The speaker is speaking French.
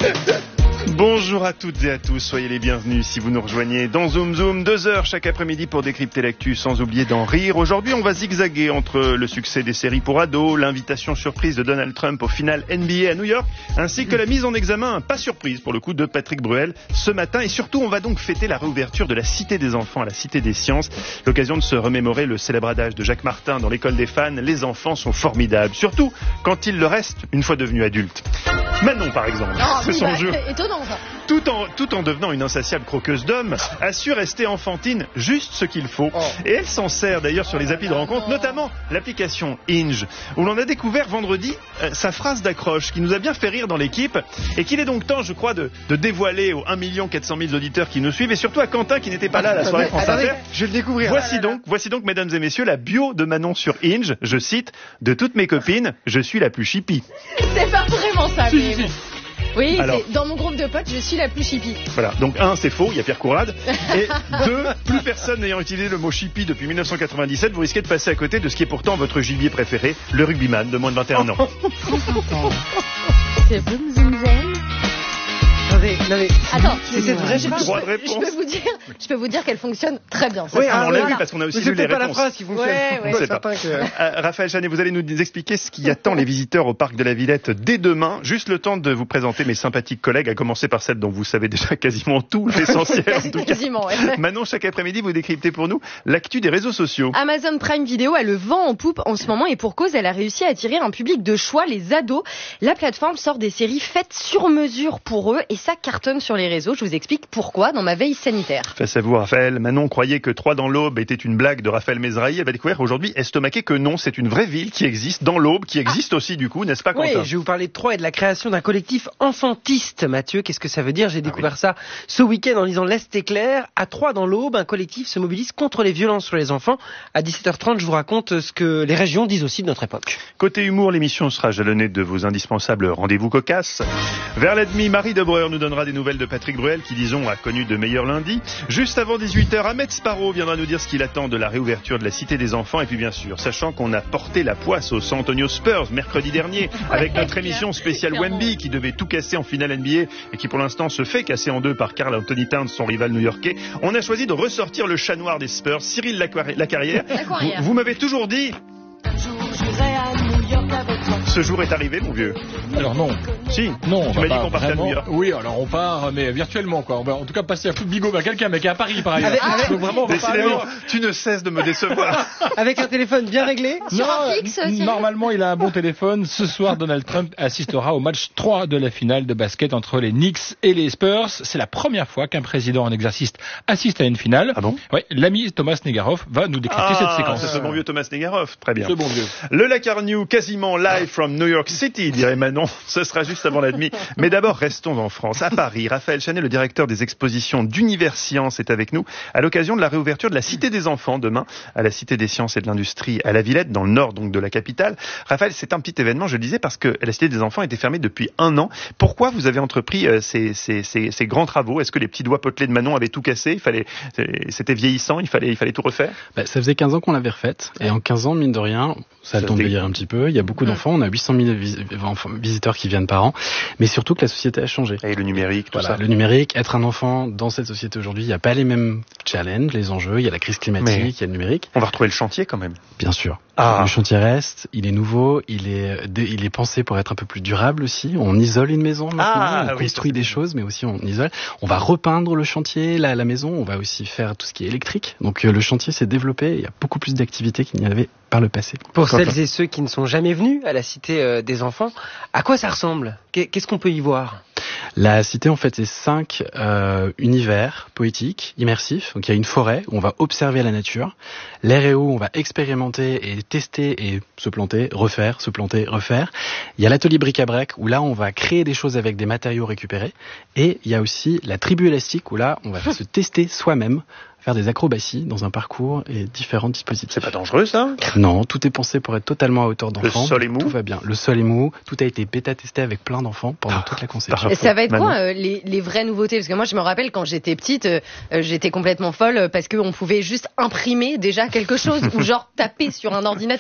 Bonjour à toutes et à tous, soyez les bienvenus si vous nous rejoignez dans Zoom Zoom, 2 heures chaque après-midi pour décrypter l'actu sans oublier d'en rire. Aujourd'hui, on va zigzaguer entre le succès des séries pour ados, l'invitation surprise de Donald Trump au final NBA à New York, ainsi que la mise en examen, pas surprise pour le coup, de Patrick Bruel ce matin. Et surtout, on va donc fêter la réouverture de la Cité des enfants à la Cité des sciences, l'occasion de se remémorer le célèbre adage de Jacques Martin dans l'école des fans, les enfants sont formidables, surtout quand ils le restent une fois devenus adultes. Manon, par exemple, c'est son jeu. C'est étonnant, ça. Tout en devenant une insatiable croqueuse d'hommes, a su rester enfantine juste ce qu'il faut. Et elle s'en sert d'ailleurs sur les applis de rencontre, notamment l'application Hinge, où l'on a découvert vendredi sa phrase d'accroche qui nous a bien fait rire dans l'équipe et qu'il est donc temps, je crois, de dévoiler aux 1 400 000 auditeurs qui nous suivent et surtout à Quentin qui n'était pas là à la soirée France Inter. Je vais le découvrir. Voici donc, mesdames et messieurs, la bio de Manon sur Hinge. Je cite: de toutes mes copines, je suis la plus chippie. C'est pas vraiment ça, mais bon. Oui, Alors, dans mon groupe de potes, je suis la plus chippie. Voilà, donc 1, c'est faux, il y a Pierre Courade. Et 2, plus personne n'ayant utilisé le mot chippie depuis 1997, vous risquez de passer à côté de ce qui est pourtant votre gibier préféré, le rugbyman de moins de 21 ans. C'est boum zoom zen. Non mais, attends, c'est cette vraie Droit de réponse. Je peux vous dire qu'elle fonctionne très bien. Oui, on l'a vu parce qu'on a aussi c'est lu les pas la réponses. phrase qui fonctionne. Ouais. C'est certain que... Raphaël Chanet, vous allez nous expliquer ce qui attend les visiteurs au parc de la Villette dès demain. Juste le temps de vous présenter mes sympathiques collègues, à commencer par celle dont vous savez déjà quasiment tout, l'essentiel en tout cas. Quasiment, ouais. Manon, chaque après-midi, vous décryptez pour nous l'actu des réseaux sociaux. Amazon Prime Video a le vent en poupe en ce moment et pour cause, elle a réussi à attirer un public de choix, les ados. La plateforme sort des séries faites sur mesure pour eux et ça cartonne sur les réseaux. Je vous explique pourquoi dans ma veille sanitaire. Face à vous, Raphaël. Manon croyait que 3 dans l'Aube était une blague de Raphaël Mesrahi. Elle va découvrir aujourd'hui, estomaqué, que non, c'est une vraie ville qui existe dans l'Aube, qui existe aussi du coup, n'est-ce pas, Quentin? Oui, je vais vous parler de Troyes et de la création d'un collectif enfantiste. Mathieu, qu'est-ce que ça veut dire? J'ai découvert ça ce week-end en lisant l'Est éclair. À Troyes dans l'Aube, un collectif se mobilise contre les violences sur les enfants. À 17h30, je vous raconte ce que les régions disent aussi de notre époque. Côté humour, l'émission sera jalonnée de vos indispensables rendez-vous cocasses. Vers la demi, Marie Debreur nous donnera des nouvelles de Patrick Bruel, qui, disons, a connu de meilleurs lundis. Juste avant 18h, Ahmed Sparrow viendra nous dire ce qu'il attend de la réouverture de la Cité des enfants. Et puis bien sûr, sachant qu'on a porté la poisse au San Antonio Spurs mercredi dernier, avec notre émission spéciale Wemby qui devait tout casser en finale NBA et qui pour l'instant se fait casser en deux par Karl Anthony Towns, son rival new-yorkais, on a choisi de ressortir le chat noir des Spurs, Cyril Lacarrière. Vous m'avez toujours dit... Ce jour est arrivé, mon vieux. Alors non. Si. Non, tu m'as dit qu'on partait à New York. Oui, alors on part, mais virtuellement, quoi. On va en tout cas passer à coup de bigot à quelqu'un, mais qui est à Paris, par ailleurs. Donc vraiment, on va pas aller... Tu ne cesses de me décevoir. Avec un téléphone bien réglé. Sur un fixe, normalement, il a un bon téléphone. Ce soir, Donald Trump assistera au match 3 de la finale de basket entre les Knicks et les Spurs. C'est la première fois qu'un président en exercice assiste à une finale. Ah bon? Ouais, l'ami Thomas Negaroff va nous décrypter cette séquence. C'est ce bon vieux Thomas Negaroff. Très bien. Ce bon vieux. Le Lacarnew, quasiment live from New York City, dirait Manon. Ce sera juste avant la demi. Mais d'abord, restons en France, à Paris. Raphaël Chanet, le directeur des expositions d'Univers Science, est avec nous à l'occasion de la réouverture de la Cité des enfants demain à la Cité des Sciences et de l'Industrie à la Villette, dans le nord donc de la capitale. Raphaël, c'est un petit événement, je le disais, parce que la Cité des enfants était fermée depuis 1 an. Pourquoi vous avez entrepris ces grands travaux? Est-ce que les petits doigts potelés de Manon avaient tout cassé? C'était vieillissant, il fallait tout refaire? Ça faisait 15 ans qu'on l'avait refaite. Et en 15 ans, mine de rien, ça a le temps de vieillir un petit peu. Il y a beaucoup d'enfants. On a 800 000 visiteurs qui viennent par an. Mais surtout que la société a changé. Et le numérique, tout ça. Le numérique, être un enfant dans cette société aujourd'hui, il n'y a pas les mêmes challenges, les enjeux. Il y a la crise climatique, il y a le numérique. On va retrouver le chantier quand même. Bien sûr. Le chantier reste, il est nouveau, il est pensé pour être un peu plus durable aussi. On isole une maison maintenant, on construit des choses, mais aussi on isole. On va repeindre le chantier, la maison. On va aussi faire tout ce qui est électrique. Donc le chantier s'est développé. Il y a beaucoup plus d'activités qu'il n'y en avait par le passé. Pour celles et ceux qui ne sont jamais venus à la Cité des enfants, à quoi ça ressemble? Qu'est-ce qu'on peut y voir? La cité, en fait, c'est 5 univers poétiques, immersifs. Donc, il y a une forêt où on va observer la nature. L'air et eau, on va expérimenter et tester et se planter, refaire, se planter, refaire. Il y a l'atelier bric-à-brac où là, on va créer des choses avec des matériaux récupérés. Et il y a aussi la tribu élastique où là, on va se tester soi-même, faire des acrobaties dans un parcours et différents dispositifs. C'est pas dangereux, ça? Non, tout est pensé pour être totalement à hauteur d'enfant. Le sol est mou? Tout va bien. Le sol est mou. Tout a été bêta-testé avec plein d'enfants pendant toute la conception. Ça va être quoi les vraies nouveautés? Parce que moi, je me rappelle quand j'étais petite, j'étais complètement folle parce qu'on pouvait juste imprimer déjà quelque chose ou genre taper sur un ordinateur.